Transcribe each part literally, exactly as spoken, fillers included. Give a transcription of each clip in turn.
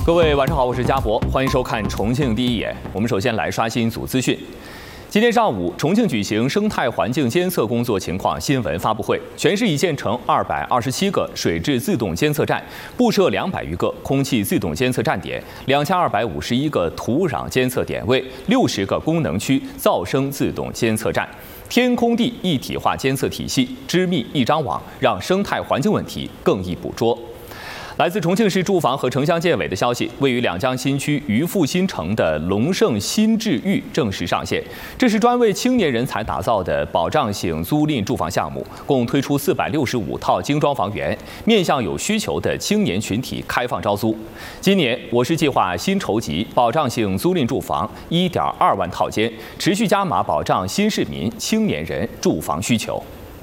各位晚上好，我是嘉博，欢迎收看《重庆第一眼》。我们首先来刷新一组资讯。今天上午，重庆举行生态环境监测工作情况新闻发布会。全市已建成二百二十七个水质自动监测站，布设两百余个空气自动监测站点，两千二百五十一个土壤监测点位，六十个功能区噪声自动监测站。天空地一体化监测体系，织密一张网，让生态环境问题更易捕捉。来自重庆市住房和城乡建委的消息，位于两江新区渔父新城的龙盛新智域正式上线。这是专为青年人才打造的保障型租赁住房项目，共推出四百六十五套精装房源，面向有需求的青年群体开放招租。今年我市计划新筹集保障性租赁住房一点二万套间，持续加码保障新市民、青年人住房需求。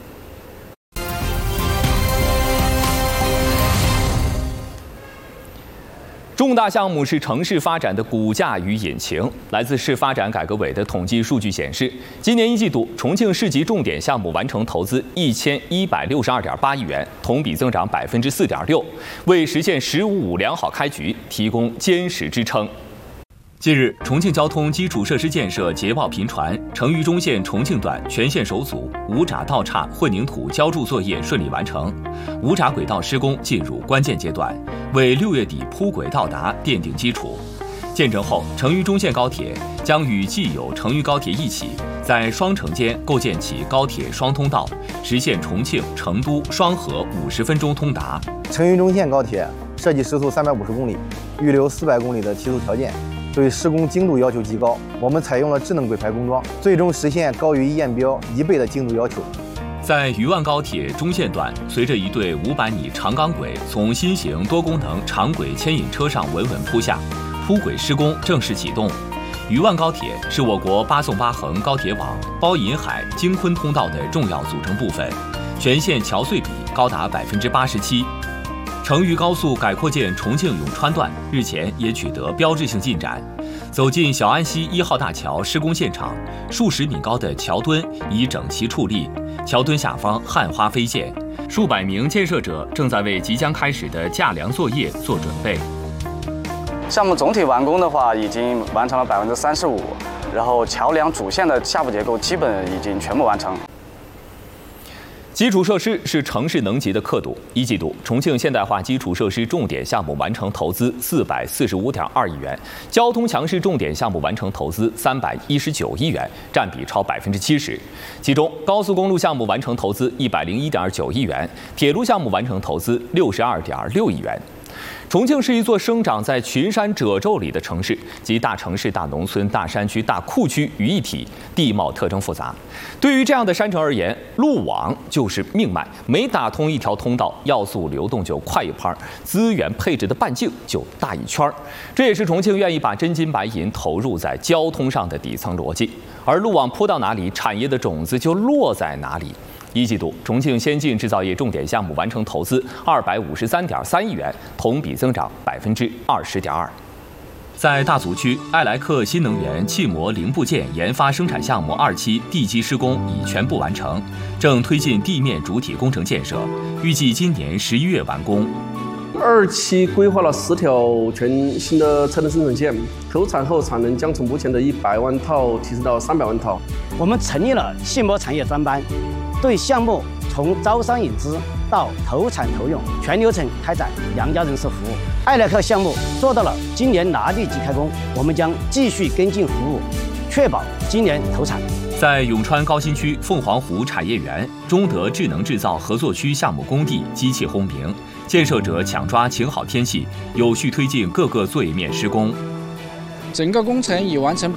重大项目是城市发展的骨架与引擎。来自市发展改革委的统计数据显示，今年一季度，重庆市级重点项目完成投资一千一百六十二点八亿元，同比增长百分之四点六，为实现“十五五”良好开局提供坚实支撑。近日，重庆交通基础设施建设捷报频传，成渝中线重庆段全线首组五闸道岔混凝土浇筑作业顺利完成，五闸轨道施工进入关键阶段，为六月底铺轨到达奠定基础。建成后，成渝中线高铁将与既有成渝高铁一起，在双城间构建起高铁双通道，实现重庆、成都、双河五十分钟通达。 成渝中线高铁设计时速三百五十公里，预留四百公里的提速条件。对施工精度要求极高，我们采用了智能轨排工装，最终实现高于验标一倍的精度要求。 在渝万高铁中线段，随着一对五百米长钢轨从新型多功能长轨牵引车上稳稳铺下，铺轨施工正式启动。渝万高铁是我国八纵八横高铁网包银海、京昆通道的重要组成部分，全线桥隧比高达百分之八十七。成渝高速改扩建重庆永川段日前也取得标志性进展。走进小安溪一号大桥施工现场，数十米高的桥墩已整齐矗立，桥墩下方汉花飞溅，数百名建设者正在为即将开始的架梁作业做准备。 项目总体完工的话，已经完成了百分之三十五，然后桥梁主线的下部结构基本已经全部完成。 基础设施是城市能级的刻度。一季度，重庆现代化基础设施重点项目完成投资四百四十五点二亿元，交通强势重点项目完成投资三百一十九亿元，占比超百分之七十。其中，高速公路项目完成投资一百零一点九亿元，铁路项目完成投资六十二点六亿元。重庆是一座生长在群山褶皱里的城市，集大城市、大农村、大山区、大库区于一体，地貌特征复杂。对于这样的山城而言，路网就是命脉，每打通一条通道，要素流动就快一拍，资源配置的半径就大一圈。这也是重庆愿意把真金白银投入在交通上的底层逻辑。而路网铺到哪里，产业的种子就落在哪里。一季度，重庆先进制造业重点项目完成投资二百五十三点三亿元，同比增长百分之二十点二。在大足区，艾莱克新能源气膜零部件研发生产项目二期地基施工已全部完成，正推进地面主体工程建设，预计今年十一月完工。 二期规划了十条全新的车灯生产线，投产后产能将从目前的一百万套提升到三百万套。 我们成立了气膜产业专班，对项目从招商引资到投产投用全流程开展良家人士服务。艾莱克项目做到了今年拿地即开工，我们将继续跟进服务，确保今年投产。 在永川高新区凤凰湖产业园，中德智能制造合作区项目工地机器轰鸣，建设者抢抓晴好天气，有序推进各个作业面施工。 整个工程已完成